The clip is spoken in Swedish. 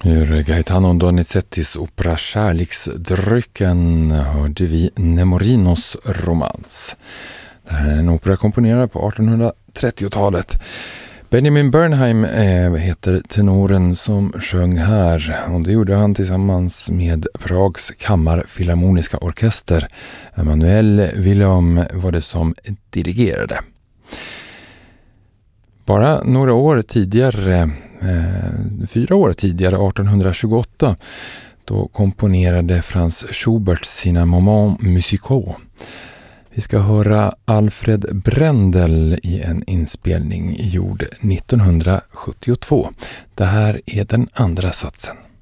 Ur Gaetano Donizettis opera Kärleksdrycken hörde vi Nemorinos romans. Det här är en opera komponerad på 1830-talet. Benjamin Bernheim heter tenoren som sjöng här, och det gjorde han tillsammans med Prags kammarfilharmoniska orkester. Emanuel Willem var det som dirigerade. Bara några år tidigare, 4 år tidigare, 1828, då komponerade Franz Schubert sina Moments musicaux. Vi ska höra Alfred Brendel i en inspelning gjord 1972. Det här är den andra satsen.